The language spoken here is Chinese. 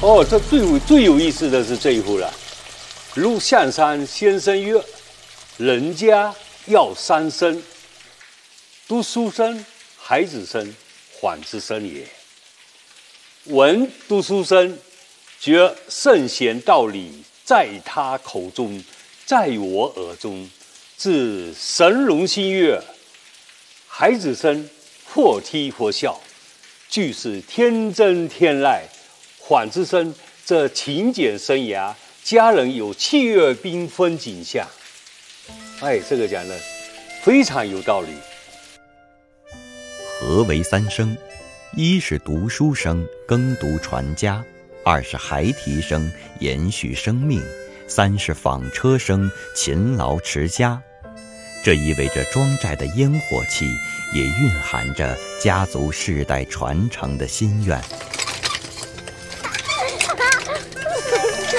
哦，这最有意思的是这一户了。陆象山先生曰：“人家要三生，读书生、孩子生、缓之生也。闻读书生，觉圣贤道理在他口中，在我耳中，自神龙心悦。孩子生或踢或笑，俱是天真天籁。缓之生这勤俭生涯，家人有气月缤纷景象。”哎，这个讲的非常有道理。 何为三生？一是读书生，耕读传家；二是孩提生，延续生命；三是纺车生，勤劳持家。这意味着庄寨的烟火气，也蕴含着家族世代传承的心愿。